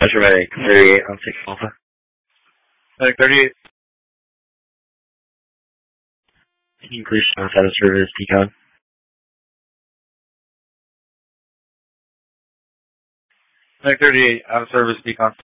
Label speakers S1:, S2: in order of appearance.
S1: Measure Medic 38 on 6 Alpha.
S2: Medic 38.
S1: Increase outside of service, Decon.
S2: Medic 38, out of service, Decon.